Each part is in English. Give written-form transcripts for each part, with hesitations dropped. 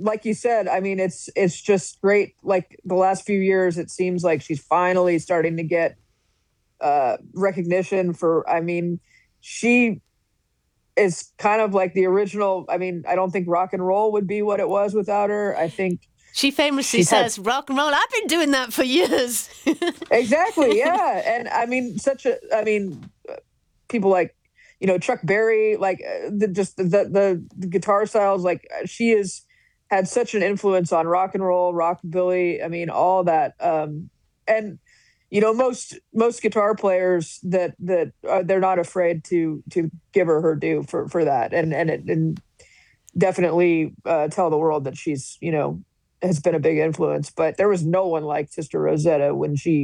like you said, I mean, it's just great. Like the last few years, it seems like she's finally starting to get recognition for. I mean, she is kind of like the original. I mean, I don't think rock and roll would be what it was without her. I think She famously she's had says, rock and roll, I've been doing that for years. exactly, yeah. And I mean, I mean, people like, Chuck Berry, like the guitar styles, like she has had such an influence on rock and roll, rockabilly. I mean, all that. And most guitar players they're not afraid to give her due for that, and definitely tell the world that she's has been a big influence. But there was no one like Sister Rosetta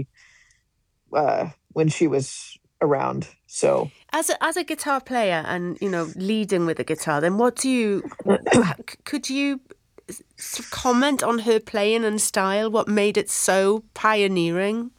when she was around. So As a guitar player and, leading with a guitar, then could you sort of comment on her playing and style? What made it so pioneering?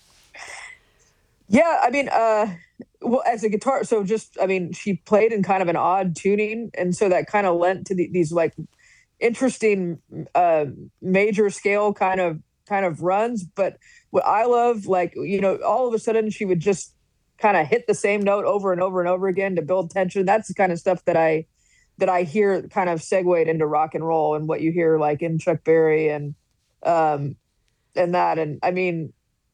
yeah, I mean, well, as a guitar, so just, I mean, she played in kind of an odd tuning, and so that kind of lent to these like interesting major scale kind of runs. But what I love, like, all of a sudden she would just kind of hit the same note over and over and over again to build tension. That's the kind of stuff that I hear kind of segued into rock and roll, and what you hear like in Chuck Berry um and I mean,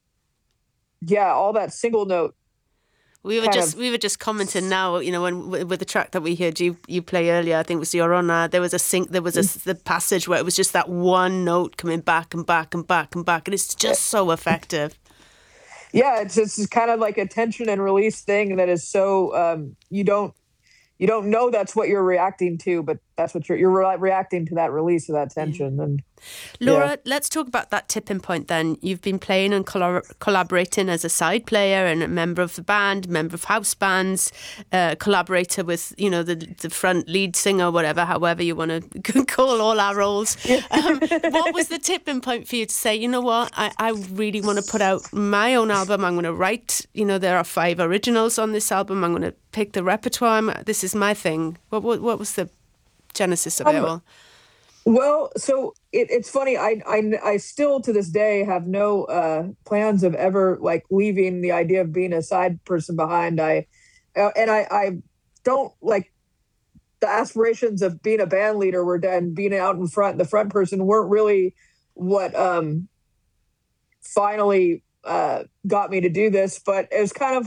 yeah, all that single note kind of. We were just commenting now, when with the track that we heard you play earlier, I think it was Your Honor. There was the passage where it was just that one note coming back and back and back and back, and it's just so effective. Yeah, it's kind of like a tension and release thing that is so you don't know that's what you're reacting to, but that's what you're reacting to, that release of that Yeah. tension. And yeah. Laura, let's talk about that tipping point then. You've been playing and collaborating as a side player and a member of the band, member of house bands, collaborator with, the front lead singer, whatever, however you want to call all our roles. What was the tipping point for you to say, you know what, I really want to put out my own album. I'm going to write, there are 5 originals on this album. I'm going to pick the repertoire. This is my thing. What was the genesis of it all? Well, so it's funny. I still to this day have no plans of ever like leaving the idea of being a side person behind. I don't like the aspirations of being a band leader and being out in front. The front person weren't really what finally got me to do this, but it was kind of